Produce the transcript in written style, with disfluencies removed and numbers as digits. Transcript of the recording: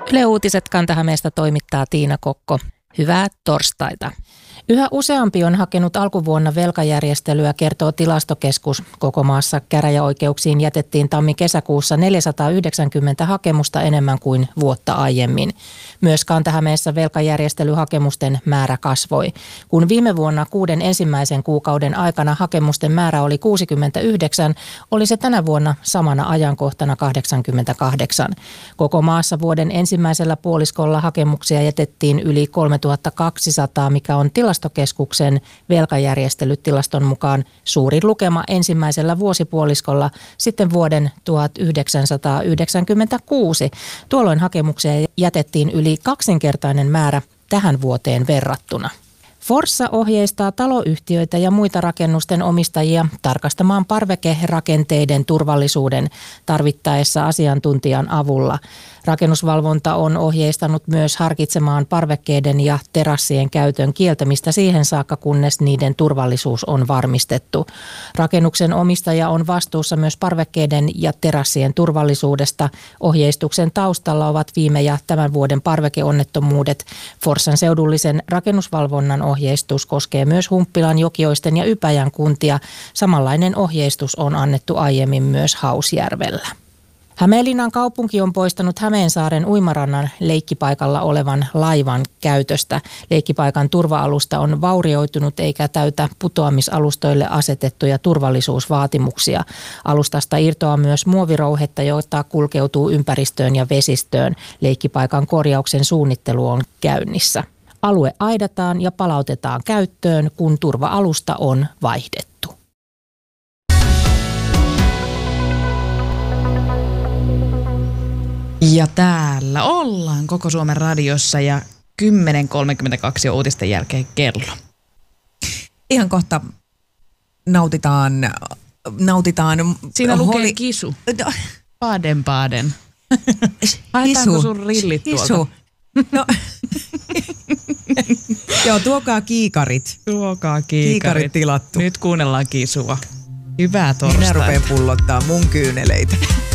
Yle Uutiset Kanta-Hämeestä toimittaa Tiina Kokko. Hyvää torstaita. Yhä useampi on hakenut alkuvuonna velkajärjestelyä, kertoo Tilastokeskus. Koko maassa käräjäoikeuksiin jätettiin tammi-kesäkuussa 490 hakemusta enemmän kuin vuotta aiemmin. Myös Kanta-Hämeessä velkajärjestelyhakemusten määrä kasvoi. Kun viime vuonna 6 ensimmäisen kuukauden aikana hakemusten määrä oli 69, oli se tänä vuonna samana ajankohtana 88. Koko maassa vuoden ensimmäisellä puoliskolla hakemuksia jätettiin yli 3200, mikä on Tilastokeskuksen velkajärjestelytilaston mukaan suurin lukema ensimmäisellä vuosipuoliskolla sitten vuoden 1996. Tuolloin hakemuksia jätettiin yli kaksinkertainen määrä tähän vuoteen verrattuna. Forssa ohjeistaa taloyhtiöitä ja muita rakennusten omistajia tarkastamaan parvekerakenteiden turvallisuuden tarvittaessa asiantuntijan avulla. Rakennusvalvonta on ohjeistanut myös harkitsemaan parvekkeiden ja terassien käytön kieltämistä siihen saakka, kunnes niiden turvallisuus on varmistettu. Rakennuksen omistaja on vastuussa myös parvekkeiden ja terassien turvallisuudesta. Ohjeistuksen taustalla ovat viime ja tämän vuoden parvekeonnettomuudet. Forssan seudullisen rakennusvalvonnan ohjeistus koskee myös Humppilan, Jokioisten ja Ypäjän kuntia. Samanlainen ohjeistus on annettu aiemmin myös Hausjärvellä. Hämeenlinnan kaupunki on poistanut Hämeensaaren uimarannan leikkipaikalla olevan laivan käytöstä. Leikkipaikan turva-alusta on vaurioitunut eikä täytä putoamisalustoille asetettuja turvallisuusvaatimuksia. Alustasta irtoaa myös muovirouhetta, jota kulkeutuu ympäristöön ja vesistöön. Leikkipaikan korjauksen suunnittelu on käynnissä. Alue aidataan ja palautetaan käyttöön, kun turva-alusta on vaihdettu. Ja täällä ollaan Koko Suomen radiossa ja 10.32 on uutisten jälkeen kello. Ihan kohta nautitaan. Siinä lukee kisu. Baden. Haetaanko sun rillit tuolta? No. Joo, tuokaa kiikarit. Kiikarit tilattu. Nyt kuunnellaan kisua. Hyvää torstaita. Minä rupean pullottaa mun kyyneleitä.